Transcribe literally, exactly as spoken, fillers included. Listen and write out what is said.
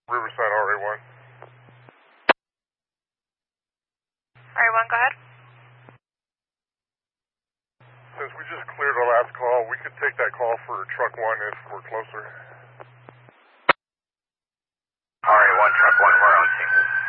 Riverside R A one. R A one, go ahead. Since we just cleared our last call, we could take that call for truck one if we're closer. R A one, truck one, we're on scene.